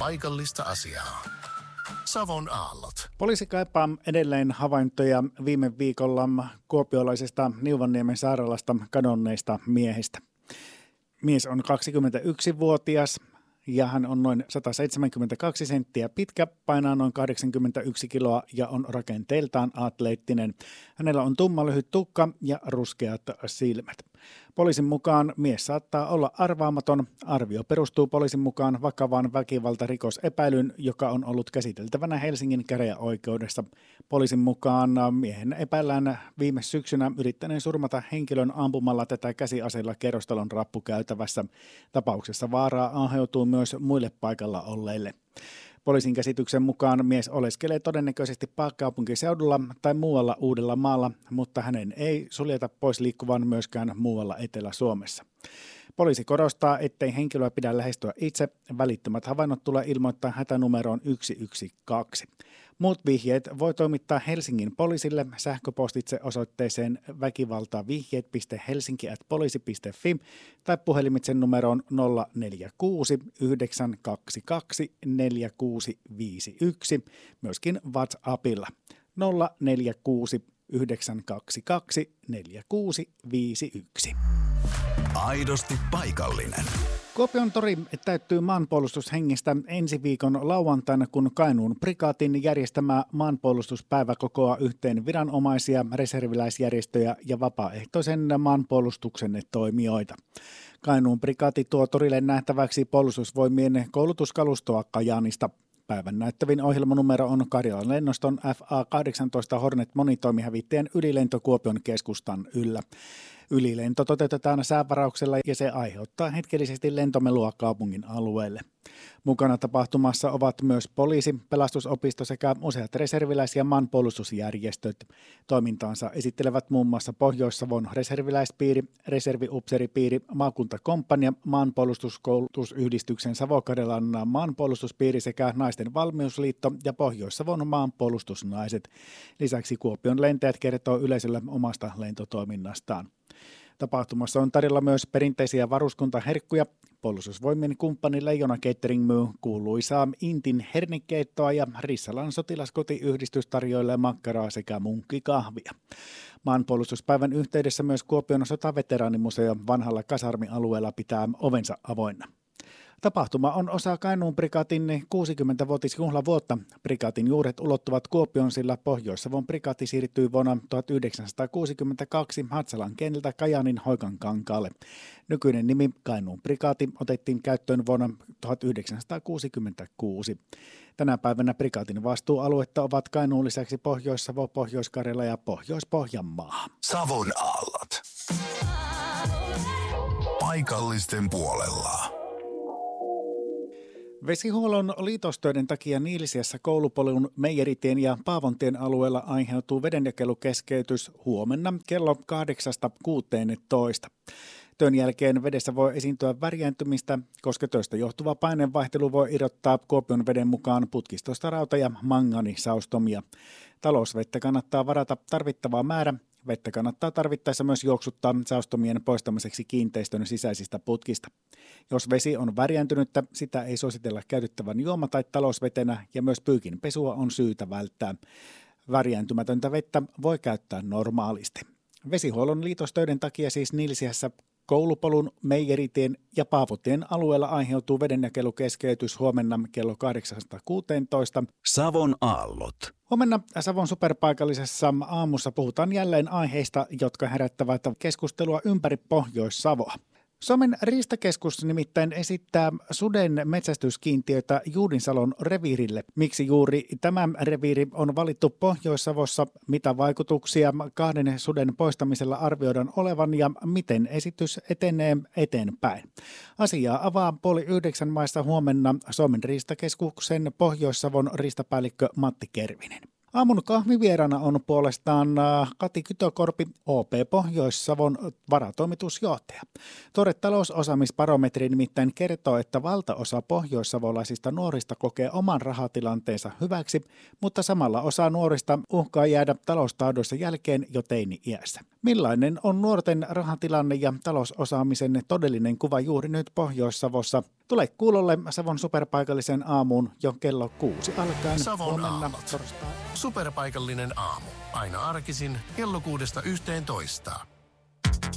paikallista asiaa. Savon aallot. Poliisi kaipaa edelleen havaintoja viime viikolla kuopiolaisesta Niuvanniemen sairaalasta kadonneista miehistä. Mies on 21-vuotias ja hän on noin 172 senttiä pitkä, painaa noin 81 kiloa ja on rakenteeltaan atleettinen. Hänellä on tummalyhyt tukka ja ruskeat silmät. Poliisin mukaan mies saattaa olla arvaamaton. Arvio perustuu poliisin mukaan vakavaan väkivaltarikosepäilyyn, joka on ollut käsiteltävänä Helsingin käräjäoikeudessa. Poliisin mukaan miehen epäillään viime syksynä yrittäneen surmata henkilön ampumalla tätä käsiaseella kerrostalon rappukäytävässä. Tapauksessa vaaraa aiheutuu myös muille paikalla olleille. Poliisin käsityksen mukaan mies oleskelee todennäköisesti pääkaupunkiseudulla tai muualla Uudellamaalla, mutta hänen ei suljeta pois liikkuvan myöskään muualla Etelä-Suomessa. Poliisi korostaa, ettei henkilöä pidä lähestyä itse. Välittömät havainnot tulee ilmoittaa hätänumeroon 112. Muut vihjeet voi toimittaa Helsingin poliisille sähköpostitse osoitteeseen väkivaltavihjeet.helsinki@poliisi.fi tai puhelimitse numeroon 046 922 4651, myöskin WhatsAppilla 046 922 4651. Aidosti paikallinen. Kuopion tori täyttyy maanpuolustushengistä ensi viikon lauantaina, kun Kainuun prikaatin järjestämää maanpuolustuspäivä kokoaa yhteen viranomaisia, reserviläisjärjestöjä ja vapaaehtoisen maanpuolustuksen toimijoita. Kainuun prikaati tuo torille nähtäväksi puolustusvoimien koulutuskalustoa Kajaanista. Päivän näyttävin ohjelmanumero on Karjalan lennoston FA-18 Hornet monitoimihävittäjän ylilento Kuopion keskustan yllä. Ylilento toteutetaan säävarauksella ja se aiheuttaa hetkellisesti lentomelua kaupungin alueelle. Mukana tapahtumassa ovat myös poliisi, pelastusopisto sekä useat reserviläis- ja maanpuolustusjärjestöt. Toimintaansa esittelevät muun muassa Pohjois-Savon reserviläispiiri, reserviupseeripiiri, maakuntakomppania, maanpuolustuskoulutusyhdistyksen Savo-Karjalan maanpuolustuspiiri sekä Naisten valmiusliitto ja Pohjois-Savon maanpuolustusnaiset. Lisäksi Kuopion lentäjät kertoo yleisölle omasta lentotoiminnastaan. Tapahtumassa on tarjolla myös perinteisiä varuskuntaherkkuja. Puolustusvoimien kumppani Leijona Catering myy kuuluisaa Intin hernikeittoa ja Rissalan sotilaskotiyhdistys tarjoilee makkaraa sekä munkkikahvia. Maanpuolustuspäivän yhteydessä myös Kuopion sotaveteraanimuseo vanhalla kasarmialueella pitää ovensa avoinna. Tapahtuma on osa Kainuun prikaatin 60-vuotisjuhlavuotta. Prikaatin juuret ulottuvat Kuopioon, sillä Pohjois-Savon prikaati siirtyi vuonna 1962 Hatsalan kentältä Kajaanin Hoikankankaalle. Nykyinen nimi Kainuun prikaati otettiin käyttöön vuonna 1966. Tänä päivänä prikaatin vastuualuetta ovat Kainuun lisäksi Pohjois-Savo, Pohjois-Karjala ja Pohjois-Pohjanmaa. Savon aallot. Paikallisten puolella. Vesihuollon liitostöiden takia Niilisiässä koulupolun Meijeritien ja Paavontien alueella aiheutuu vedenjakelukeskeytys huomenna kello 8-16. Työn jälkeen vedessä voi esiintyä värjääntymistä, koska töistä johtuva paineenvaihtelu voi irrottaa Kuopion veden mukaan putkistosta rauta- ja manganisaostomia. Talousvettä kannattaa varata tarvittava määrä. Vettä kannattaa tarvittaessa myös juoksuttaa saostomien poistamiseksi kiinteistön sisäisistä putkista. Jos vesi on värjääntynyttä, sitä ei suositella käytettävän juoma- tai talousvetenä ja myös pyykinpesua on syytä välttää. Värjääntymätöntä vettä voi käyttää normaalisti. Vesihuollon liitostöiden takia siis Niilisiässä koulupolun, Meijeritien ja Paavontien alueella aiheutuu vedenjakelukeskeytys huomenna kello 8-16. Savon aallot. Huomenna Savon superpaikallisessa aamussa puhutaan jälleen aiheista, jotka herättävät keskustelua ympäri Pohjois-Savoa. Suomen riistakeskus nimittäin esittää suden metsästyskiintiötä Juudinsalon reviirille. Miksi juuri tämä reviiri on valittu Pohjois-Savossa, mitä vaikutuksia kahden suden poistamisella arvioidaan olevan ja miten esitys etenee eteenpäin. Asiaa avaa 8:30 maissa huomenna Suomen riistakeskuksen Pohjois-Savon riistapäällikkö Matti Kervinen. Aamun kahvivieraana on puolestaan Kati Kytökorpi, OP Pohjois-Savon varatoimitusjohtaja. Tuore talousosaamisbarometri nimittäin kertoo, että valtaosa pohjoissavolaisista nuorista kokee oman rahatilanteensa hyväksi, mutta samalla osa nuorista uhkaa jäädä taloustaudoissa jälkeen jo teini-iässä. Millainen on nuorten rahatilanne ja talousosaamisen todellinen kuva juuri nyt Pohjois-Savossa? Tule kuulolle Savon superpaikallisen aamuun jo kello 6 alkaen. Savon aallot. Superpaikallinen aamu. Aina arkisin kello 6–11.